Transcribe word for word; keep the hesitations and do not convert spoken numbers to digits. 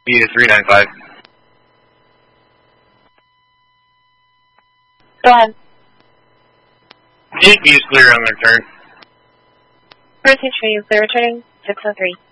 View three nine five. Go ahead. View is clear on the return. Prestige for you, clear returning, six oh three.